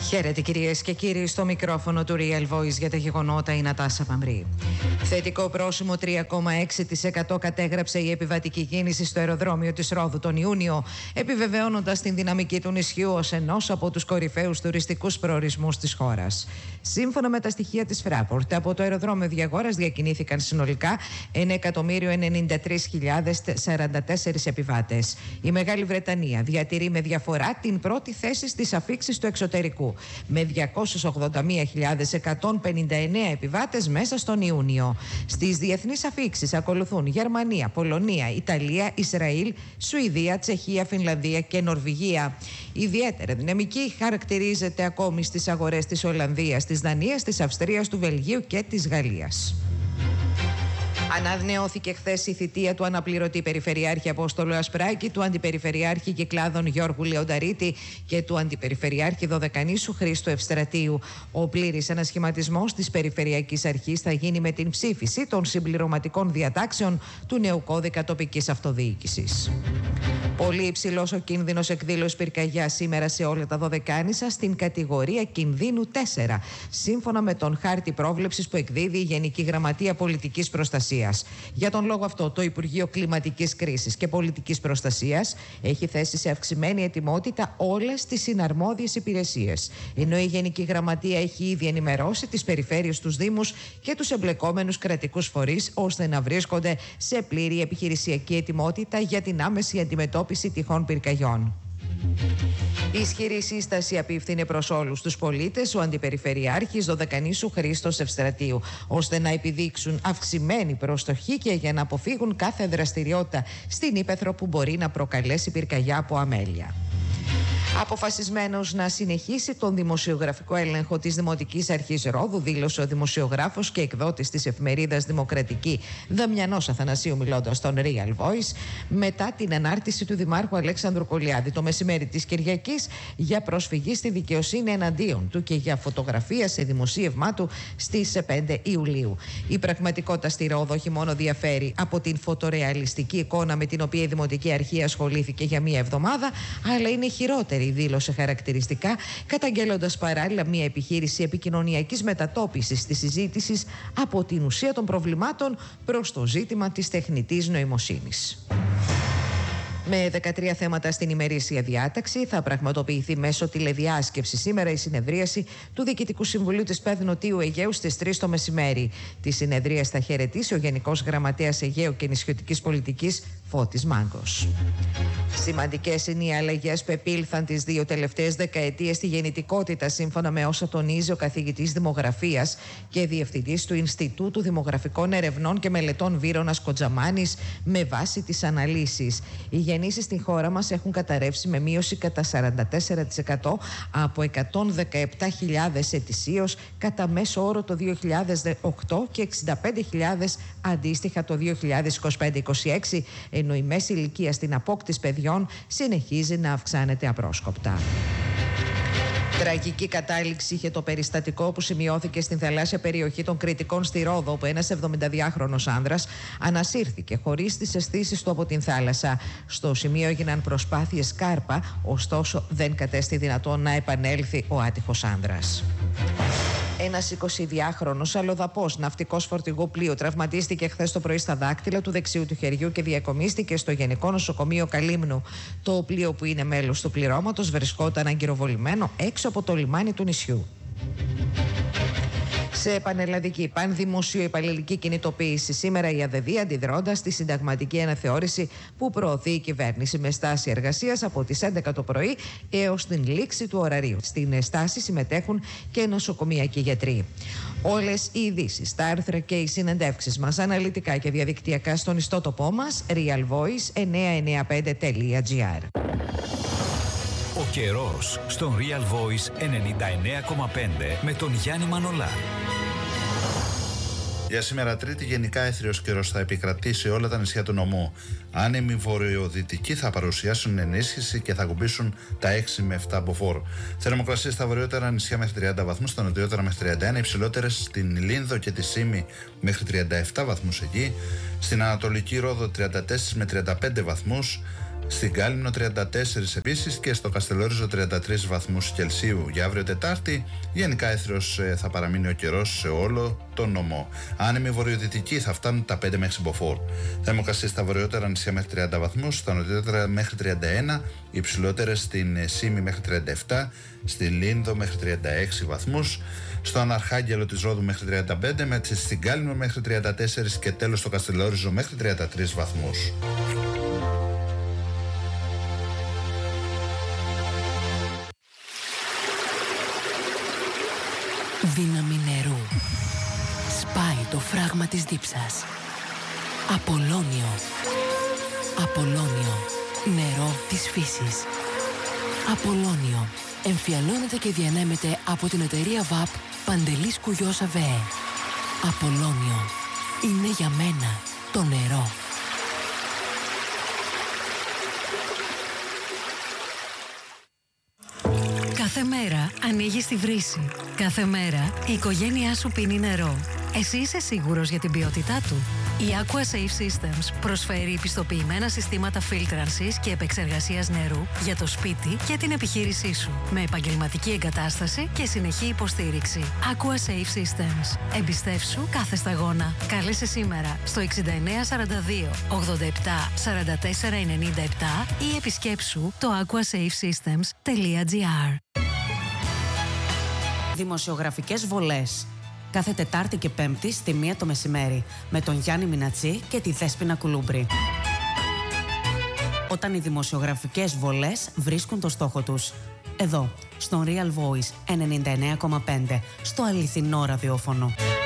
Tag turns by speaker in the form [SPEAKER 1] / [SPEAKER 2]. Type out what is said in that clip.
[SPEAKER 1] Χαίρετε κυρίες και κύριοι, στο μικρόφωνο του Real Voice για τα γεγονότα η Νατάσα Παμρή. Θετικό πρόσημο 3,6% κατέγραψε η επιβατική κίνηση στο αεροδρόμιο της Ρόδου τον Ιούνιο, επιβεβαιώνοντας την δυναμική του νησιού ως ενός από τους κορυφαίους τουριστικούς προορισμούς της χώρας. Σύμφωνα με τα στοιχεία της Fraport, από το αεροδρόμιο Διαγόρας διακινήθηκαν συνολικά 1.093.044 επιβάτες. Η Μεγάλη Βρετανία διατηρεί με διαφορά την πρώτη θέση στις αφίξεις του εξωτερικού, με 281.159 επιβάτες μέσα στον Ιούνιο. Στις διεθνείς αφίξεις ακολουθούν Γερμανία, Πολωνία, Ιταλία, Ισραήλ, Σουηδία, Τσεχία, Φινλανδία και Νορβηγία. Ιδιαίτερα δυναμική χαρακτηρίζεται ακόμη στις αγορές της Ολλανδίας, της Δανίας, της Αυστρίας, του Βελγίου και της Γαλλίας. Ανανεώθηκε χθες η θητεία του αναπληρωτή Περιφερειάρχη Απόστολου Ασπράκη, του Αντιπεριφερειάρχη Κυκλάδων Γιώργου Λεονταρίτη και του Αντιπεριφερειάρχη Δωδεκανήσου Χρήστου Ευστρατείου. Ο πλήρης ανασχηματισμός της Περιφερειακής Αρχής θα γίνει με την ψήφιση των συμπληρωματικών διατάξεων του νέου κώδικα τοπικής αυτοδιοίκησης. Πολύ υψηλός ο κίνδυνος εκδήλωσης πυρκαγιάς σήμερα σε όλα τα Δωδεκάνησα στην κατηγορία κινδύνου 4, σύμφωνα με τον χάρτη πρόβλεψης που εκδίδει η Γενική Γραμματεία Πολιτικής Προστασίας. Για τον λόγο αυτό, το Υπουργείο Κλιματικής Κρίσης και Πολιτικής Προστασίας έχει θέσει σε αυξημένη ετοιμότητα όλες τις συναρμόδιες υπηρεσίες, ενώ η Γενική Γραμματεία έχει ήδη ενημερώσει τις περιφέρειες, τους Δήμους και τους εμπλεκόμενους κρατικούς φορείς, ώστε να βρίσκονται σε πλήρη επιχειρησιακή ετοιμότητα για την άμεση αντιμετώπιση τυχόν πυρκαγιών. Ισχυρή σύσταση απίφθινε προς όλους τους πολίτες ο Αντιπεριφερειάρχης Δωδεκανήσου Χρήστος Ευστρατείου, ώστε να επιδείξουν αυξημένη προστοχή και για να αποφύγουν κάθε δραστηριότητα στην ύπαιθρο που μπορεί να προκαλέσει πυρκαγιά από αμέλεια. Αποφασισμένος να συνεχίσει τον δημοσιογραφικό έλεγχο της Δημοτικής Αρχής Ρόδου, δήλωσε ο δημοσιογράφος και εκδότης της εφημερίδας Δημοκρατική Δαμιανός Αθανασίου, μιλώντας στον Real Voice, μετά την ανάρτηση του Δημάρχου Αλέξανδρου Κολιάδη το μεσημέρι της Κυριακής για προσφυγή στη δικαιοσύνη εναντίον του και για φωτογραφία σε δημοσίευμά του στις 5 Ιουλίου. Η πραγματικότητα στη Ρόδο όχι μόνο διαφέρει από την φωτορεαλιστική εικόνα με την οποία η Δημοτική Αρχή ασχολήθηκε για μία εβδομάδα, αλλά είναι χειρότερη, δήλωσε χαρακτηριστικά, καταγγέλλοντας παράλληλα μια επιχείρηση επικοινωνιακής μετατόπισης της συζήτησης από την ουσία των προβλημάτων προς το ζήτημα της τεχνητής νοημοσύνης. Με 13 θέματα στην ημερήσια διάταξη θα πραγματοποιηθεί μέσω τηλεδιάσκεψη σήμερα η συνεδρίαση του Διοικητικού Συμβουλίου της ΠΕΔ Νοτίου Αιγαίου στις 3 το μεσημέρι. Τη συνεδρία θα χαιρετήσει ο Γενικός Γραμματέας Αιγαίου και Νησιωτικής Πολιτικής Φώτης Μάγκος. Σημαντικές είναι οι αλλαγές που επήλθαν τις 2 τελευταίες δεκαετίες στη γεννητικότητα, σύμφωνα με όσα τονίζει ο καθηγητής Δημογραφίας και διευθυντής του Ινστιτούτου Δημογραφικών Ερευνών και Μελετών Βύρωνας Κοντζαμάνης, με βάση τις αναλύσεις. Οι γεννήσεις στην χώρα μας έχουν καταρρεύσει με μείωση κατά 44% από 117.000 ετησίως κατά μέσο όρο το 2008 και 65.000 αντίστοιχα το 2025-26, ενώ η μέση ηλικία στην απόκτηση παιδιών συνεχίζει να αυξάνεται απρόσκοπτα. Τραγική κατάληξη είχε το περιστατικό που σημειώθηκε στην θαλάσσια περιοχή των Κρητικών στη Ρόδο, όπου ένας 72χρονος άνδρας ανασύρθηκε χωρίς τις αισθήσεις του από την θάλασσα. Στο σημείο έγιναν προσπάθειες σκάρπα, ωστόσο δεν κατέστη δυνατόν να επανέλθει ο άτυχος άνδρας. Ένας 22χρονος αλλοδαπός ναυτικός φορτηγού πλοίου τραυματίστηκε χθες το πρωί στα δάκτυλα του δεξιού του χεριού και διακομίστηκε στο Γενικό Νοσοκομείο Καλύμνου. Το πλοίο, που είναι μέλος του πληρώματος, βρισκόταν αγκυροβολημένο έξω από το λιμάνι του νησιού. Σε πανελλαδική πανδημοσιοϊπαλληλική κινητοποίηση σήμερα η ΑΔΔ, αντιδρώντας στη συνταγματική αναθεώρηση που προωθεί η κυβέρνηση με στάση εργασίας από τις 11 το πρωί έως την λήξη του ωραρίου. Στην στάση συμμετέχουν και νοσοκομιακοί γιατροί. Όλες οι ειδήσεις, τα άρθρα και οι συνεντεύξεις μας αναλυτικά και διαδικτυακά στον ιστότοπό μας realvoice995.gr.
[SPEAKER 2] Ο καιρός στον Real Voice 99,5 με τον Γιάννη Μανολά.
[SPEAKER 3] Για σήμερα Τρίτη, γενικά έθριος καιρός θα επικρατήσει όλα τα νησιά του νομού. Άνεμοι βορειοδυτικοί θα παρουσιάσουν ενίσχυση και θα κουμπίσουν τα 6 με 7 μποφόρ. Θερμοκρασίες στα βορειότερα νησιά μέχρι 30 βαθμούς, στα νοτιότερα μέχρι 31, υψηλότερες στην Λίνδο και τη Σύμη μέχρι 37 βαθμούς εκεί. Στην Ανατολική Ρόδο 34 με 35 βαθμούς. Στην Κάλυμνο 34 επίσης και στο Καστελόριζο 33 βαθμούς Κελσίου. Για αύριο Τετάρτη γενικά έθριος θα παραμείνει ο καιρός σε όλο τον νομό. Άνεμοι βορειοδυτικοί θα φτάνουν τα 5 μέχρι Μποφόρ. Θερμοκρασίες στα βορειότερα νησιά μέχρι 30 βαθμούς, στα νοτιότερα μέχρι 31, οι υψηλότερες στην Σύμη μέχρι 37, στη Λίνδο μέχρι 36 βαθμούς, στον Αρχάγγελο της Ρόδου μέχρι 35, στην Κάλυμνο μέχρι 34 και τέλος στο Καστελόριζο μέχρι 33 βαθμούς.
[SPEAKER 4] Δύναμη νερού. Σπάει το φράγμα της δίψας. Απολώνιο. Απολώνιο. Νερό της φύσης. Απολώνιο. Εμφιαλώνεται και διανέμεται από την εταιρεία ΒΑΠ Παντελής Κουγιός ΑΒΕ. Απολώνιο. Είναι για μένα το νερό.
[SPEAKER 5] Κάθε μέρα ανοίγεις τη βρύση. Κάθε μέρα η οικογένειά σου πίνει νερό. Εσύ είσαι σίγουρος για την ποιότητά του? Η Aqua Safe Systems προσφέρει πιστοποιημένα συστήματα φίλτρανσης και επεξεργασίας νερού για το σπίτι και την επιχείρησή σου, με επαγγελματική εγκατάσταση και συνεχή υποστήριξη. Aqua Safe Systems. Εμπιστεύσου κάθε σταγόνα. Κάλεσε σήμερα στο 6942 87 44 97 ή επισκέψου το aquasafesystems.gr.
[SPEAKER 6] Δημοσιογραφικές βολές. Κάθε Τετάρτη και Πέμπτη στη 1 το μεσημέρι με τον Γιάννη Μινατσί και τη Δέσποινα Κουλούμπρη. Όταν οι δημοσιογραφικές βολές βρίσκουν το στόχο τους. Εδώ, στον Real Voice 99,5, στο αληθινό ραδιόφωνο.